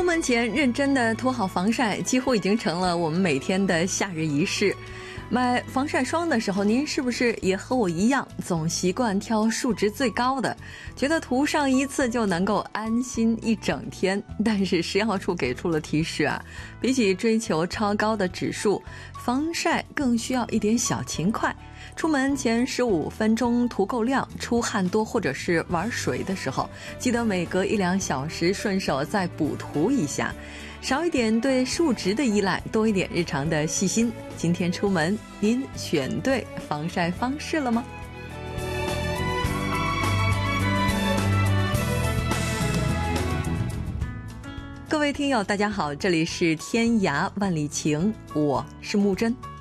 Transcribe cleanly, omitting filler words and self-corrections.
出门前认真的涂好防晒，几乎已经成了我们每天的夏日仪式。买防晒霜的时候，您是不是也和我一样，总习惯挑数值最高的，觉得涂上一次就能够安心一整天？但是食药处给出了提示啊，比起追求超高的指数，防晒更需要一点小勤快。出门前15分钟涂够量，出汗多或者是玩水的时候，记得每隔1-2小时顺手再补涂一下，少一点对数值的依赖，多一点日常的细心。今天出门，您选对防晒方式了吗？各位听友大家好，这里是天涯万里情，我是木真。